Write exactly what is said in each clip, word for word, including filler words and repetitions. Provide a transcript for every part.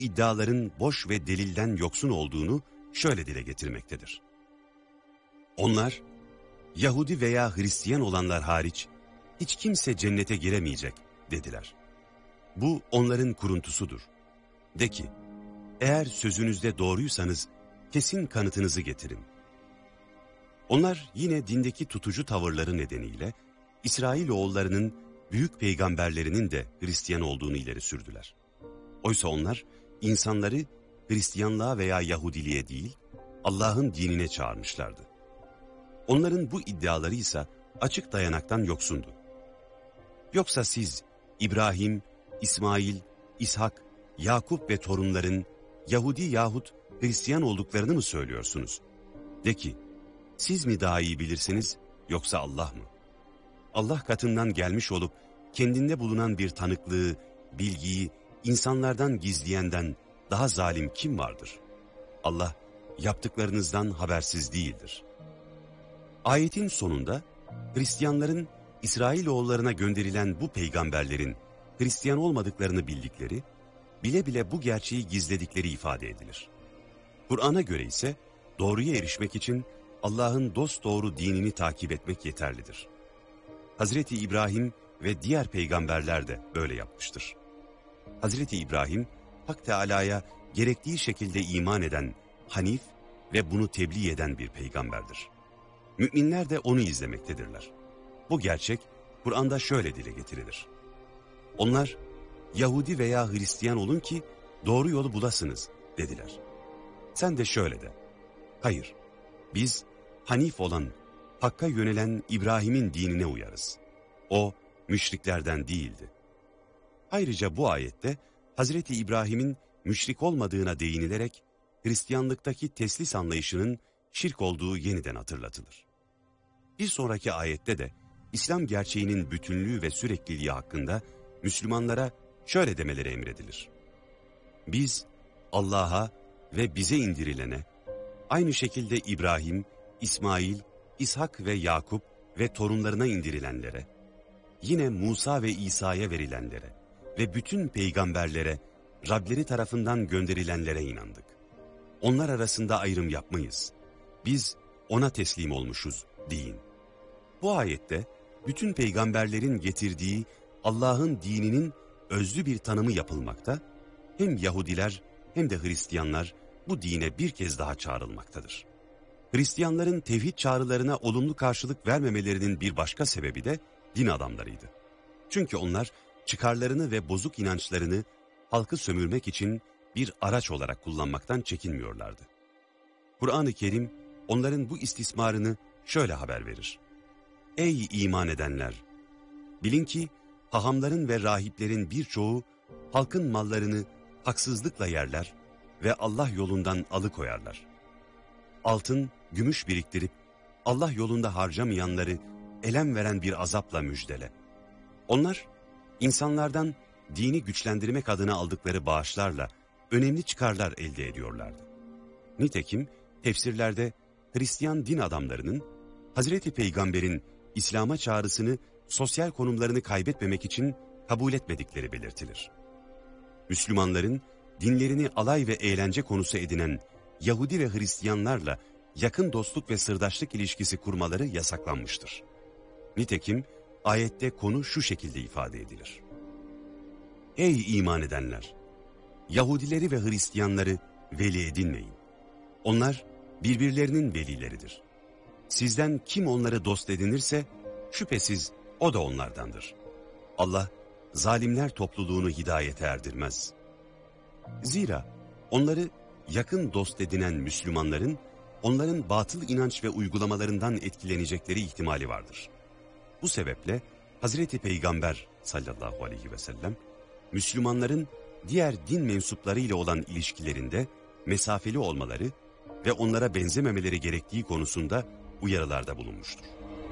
iddiaların boş ve delilden yoksun olduğunu şöyle dile getirmektedir. Onlar, Yahudi veya Hristiyan olanlar hariç hiç kimse cennete giremeyecek dediler. Bu onların kuruntusudur. De ki, eğer sözünüzde doğruysanız kesin kanıtınızı getirin. Onlar yine dindeki tutucu tavırları nedeniyle İsrailoğullarının büyük peygamberlerinin de Hristiyan olduğunu ileri sürdüler. Oysa onlar insanları Hristiyanlığa veya Yahudiliğe değil, Allah'ın dinine çağırmışlardı. Onların bu iddiaları ise açık dayanaktan yoksundu. Yoksa siz İbrahim, İsmail, İshak, Yakup ve torunların Yahudi yahut Hristiyan olduklarını mı söylüyorsunuz? De ki, siz mi daha iyi bilirsiniz yoksa Allah mı? Allah katından gelmiş olup kendinde bulunan bir tanıklığı, bilgiyi insanlardan gizleyenden daha zalim kim vardır? Allah yaptıklarınızdan habersiz değildir. Ayetin sonunda Hristiyanların İsrailoğullarına gönderilen bu peygamberlerin Hristiyan olmadıklarını bildikleri, bile bile bu gerçeği gizledikleri ifade edilir. Kur'an'a göre ise doğruya erişmek için Allah'ın dosdoğru dinini takip etmek yeterlidir. Hazreti İbrahim ve diğer peygamberler de böyle yapmıştır. Hazreti İbrahim, Hak Teâlâ'ya gerektiği şekilde iman eden, hanif ve bunu tebliğ eden bir peygamberdir. Müminler de onu izlemektedirler. Bu gerçek Kur'an'da şöyle dile getirilir. Onlar, Yahudi veya Hristiyan olun ki doğru yolu bulasınız dediler. Sen de şöyle de, hayır, biz hanif olan, Hakk'a yönelen İbrahim'in dinine uyarız. O, müşriklerden değildi. Ayrıca bu ayette Hazreti İbrahim'in müşrik olmadığına değinilerek Hristiyanlıktaki teslis anlayışının şirk olduğu yeniden hatırlatılır. Bir sonraki ayette de İslam gerçeğinin bütünlüğü ve sürekliliği hakkında Müslümanlara şöyle demeleri emredilir. Biz Allah'a ve bize indirilene, aynı şekilde İbrahim, İsmail, İshak ve Yakup ve torunlarına indirilenlere, yine Musa ve İsa'ya verilenlere ve bütün peygamberlere, Rableri tarafından gönderilenlere inandık. Onlar arasında ayrım yapmayız. Biz ona teslim olmuşuz deyin. Bu ayette bütün peygamberlerin getirdiği Allah'ın dininin özlü bir tanımı yapılmakta, hem Yahudiler hem de Hristiyanlar bu dine bir kez daha çağrılmaktadır. Hristiyanların tevhid çağrılarına olumlu karşılık vermemelerinin bir başka sebebi de din adamlarıydı. Çünkü onlar çıkarlarını ve bozuk inançlarını halkı sömürmek için bir araç olarak kullanmaktan çekinmiyorlardı. Kur'an-ı Kerim onların bu istismarını şöyle haber verir. Ey iman edenler! Bilin ki hahamların ve rahiplerin birçoğu halkın mallarını haksızlıkla yerler ve Allah yolundan alıkoyarlar. Altın, gümüş biriktirip Allah yolunda harcamayanları elem veren bir azapla müjdele. Onlar insanlardan dini güçlendirmek adına aldıkları bağışlarla önemli çıkarlar elde ediyorlardı. Nitekim tefsirlerde Hristiyan din adamlarının Hazreti Peygamber'in İslam'a çağrısını sosyal konumlarını kaybetmemek için kabul etmedikleri belirtilir. Müslümanların dinlerini alay ve eğlence konusu edinen Yahudi ve Hristiyanlarla yakın dostluk ve sırdaşlık ilişkisi kurmaları yasaklanmıştır. Nitekim ayette konu şu şekilde ifade edilir. Ey iman edenler! Yahudileri ve Hristiyanları veli edinmeyin. Onlar birbirlerinin velileridir. Sizden kim onları dost edinirse şüphesiz o da onlardandır. Allah zalimler topluluğunu hidayete erdirmez. Zira onları yakın dost edinen Müslümanların onların batıl inanç ve uygulamalarından etkilenecekleri ihtimali vardır. Bu sebeple Hazreti Peygamber sallallahu aleyhi ve sellem Müslümanların diğer din mensuplarıyla olan ilişkilerinde mesafeli olmaları ve onlara benzememeleri gerektiği konusunda uyarılarda bulunmuştur.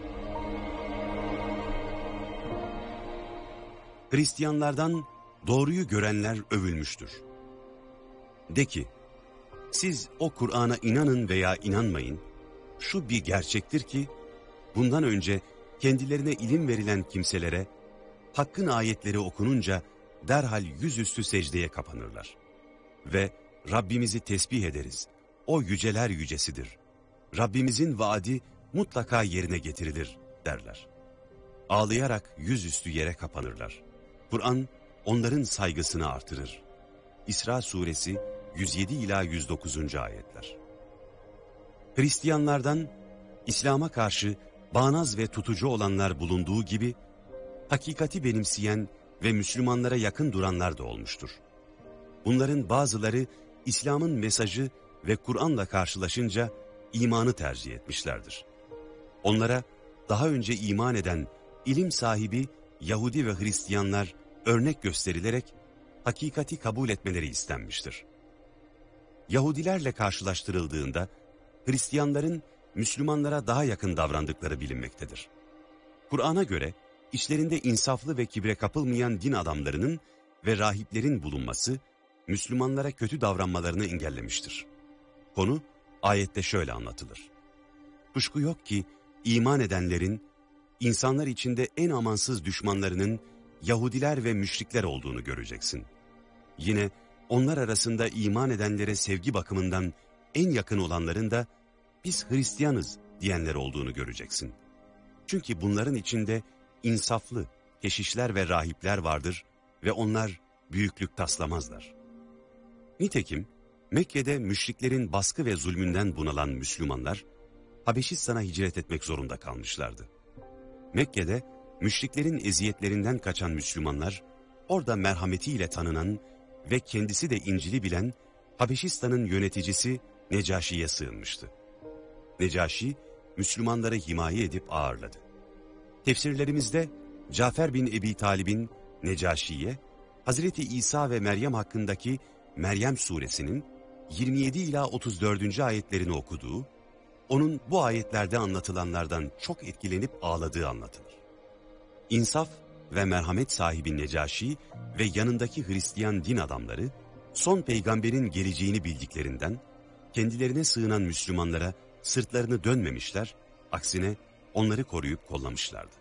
Hristiyanlardan doğruyu görenler övülmüştür. De ki, siz o Kur'an'a inanın veya inanmayın, şu bir gerçektir ki, bundan önce kendilerine ilim verilen kimselere, Hakk'ın ayetleri okununca derhal yüzüstü secdeye kapanırlar. ve Rabbimizi tesbih ederiz. O yüceler yücesidir. Rabbimizin vaadi mutlaka yerine getirilir derler. Ağlayarak yüzüstü yere kapanırlar. Kur'an onların saygısını artırır. İsra suresi yüz yedi ila yüz dokuzuncu ayetler. Hristiyanlardan İslam'a karşı bağnaz ve tutucu olanlar bulunduğu gibi, hakikati benimseyen ve Müslümanlara yakın duranlar da olmuştur. Bunların bazıları İslam'ın mesajı ve Kur'an'la karşılaşınca imanı tercih etmişlerdir. Onlara daha önce iman eden ilim sahibi Yahudi ve Hristiyanlar örnek gösterilerek hakikati kabul etmeleri istenmiştir. Yahudilerle karşılaştırıldığında Hristiyanların Müslümanlara daha yakın davrandıkları bilinmektedir. Kur'an'a göre içlerinde insaflı ve kibre kapılmayan din adamlarının ve rahiplerin bulunması Müslümanlara kötü davranmalarını engellemiştir. Konu ayette şöyle anlatılır. Kuşku yok ki iman edenlerin insanlar içinde en amansız düşmanlarının Yahudiler ve müşrikler olduğunu göreceksin. Yine onlar arasında iman edenlere sevgi bakımından en yakın olanların da biz Hristiyanız diyenler olduğunu göreceksin. Çünkü bunların içinde insaflı keşişler ve rahipler vardır ve onlar büyüklük taslamazlar. Nitekim Mekke'de müşriklerin baskı ve zulmünden bunalan Müslümanlar Habeşistan'a hicret etmek zorunda kalmışlardı. Mekke'de müşriklerin eziyetlerinden kaçan Müslümanlar orada merhametiyle tanınan ve kendisi de İncil'i bilen Habeşistan'ın yöneticisi Necaşi'ye sığınmıştı. Necaşi, Müslümanları himaye edip ağırladı. Tefsirlerimizde Cafer bin Ebi Talib'in Necaşi'ye, Hazreti İsa ve Meryem hakkındaki Meryem suresinin yirmi yedi ila otuz dördüncü ayetlerini okuduğu, onun bu ayetlerde anlatılanlardan çok etkilenip ağladığı anlatılır. İnsaf ve merhamet sahibi Necaşi ve yanındaki Hristiyan din adamları, son peygamberin geleceğini bildiklerinden, kendilerine sığınan Müslümanlara sırtlarını dönmemişler, aksine onları koruyup kollamışlardı.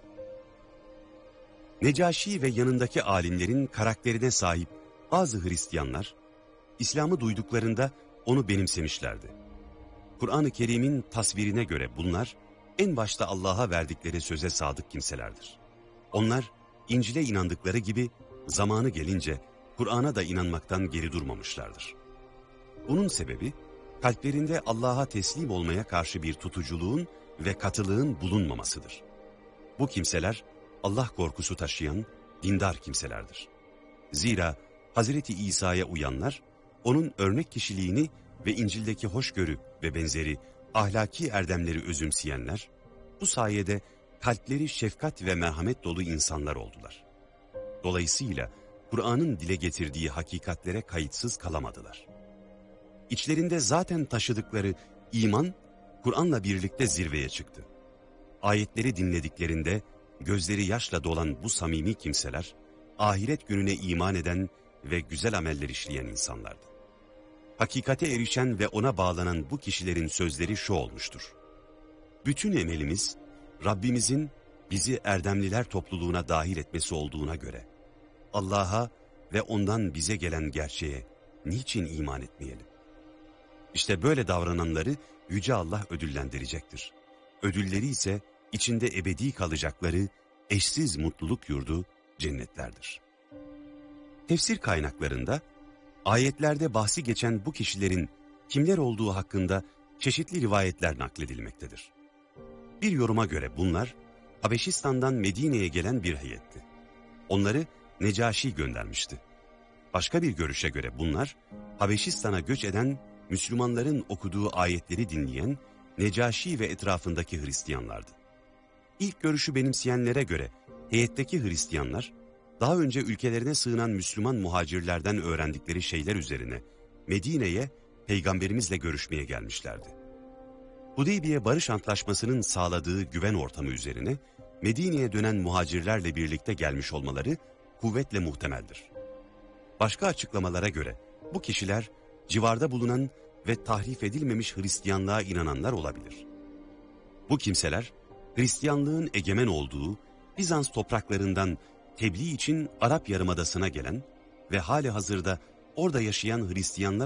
Necaşi ve yanındaki alimlerin karakterine sahip bazı Hristiyanlar, İslam'ı duyduklarında onu benimsemişlerdi. Kur'an-ı Kerim'in tasvirine göre bunlar, en başta Allah'a verdikleri söze sadık kimselerdir. Onlar, İncil'e inandıkları gibi zamanı gelince Kur'an'a da inanmaktan geri durmamışlardır. Bunun sebebi, kalplerinde Allah'a teslim olmaya karşı bir tutuculuğun ve katılığın bulunmamasıdır. Bu kimseler, Allah korkusu taşıyan, dindar kimselerdir. Zira Hazreti İsa'ya uyanlar, onun örnek kişiliğini ve İncil'deki hoşgörü ve benzeri ahlaki erdemleri özümseyenler, bu sayede kalpleri şefkat ve merhamet dolu insanlar oldular. Dolayısıyla Kur'an'ın dile getirdiği hakikatlere kayıtsız kalamadılar. İçlerinde zaten taşıdıkları iman, Kur'an'la birlikte zirveye çıktı. Ayetleri dinlediklerinde gözleri yaşla dolan bu samimi kimseler, ahiret gününe iman eden ve güzel ameller işleyen insanlardı. Hakikate erişen ve ona bağlanan bu kişilerin sözleri şu olmuştur. Bütün emelimiz, Rabbimizin bizi erdemliler topluluğuna dahil etmesi olduğuna göre, Allah'a ve ondan bize gelen gerçeğe niçin iman etmeyelim? İşte böyle davrananları Yüce Allah ödüllendirecektir. Ödülleri ise içinde ebedi kalacakları eşsiz mutluluk yurdu cennetlerdir. Tefsir kaynaklarında ayetlerde bahsi geçen bu kişilerin kimler olduğu hakkında çeşitli rivayetler nakledilmektedir. Bir yoruma göre bunlar Habeşistan'dan Medine'ye gelen bir heyetti. Onları Necaşi göndermişti. Başka bir görüşe göre bunlar Habeşistan'a göç eden Müslümanların okuduğu ayetleri dinleyen Necaşi ve etrafındaki Hristiyanlardı. İlk görüşü benimseyenlere göre heyetteki Hristiyanlar, daha önce ülkelerine sığınan Müslüman muhacirlerden öğrendikleri şeyler üzerine Medine'ye Peygamberimizle görüşmeye gelmişlerdi. Hudeybiye Barış Antlaşması'nın sağladığı güven ortamı üzerine Medine'ye dönen muhacirlerle birlikte gelmiş olmaları kuvvetle muhtemeldir. Başka açıklamalara göre bu kişiler civarda bulunan ve tahrif edilmemiş Hristiyanlığa inananlar olabilir. Bu kimseler Hristiyanlığın egemen olduğu Bizans topraklarından tebliğ için Arap Yarımadası'na gelen ve hali hazırda orada yaşayan Hristiyanlar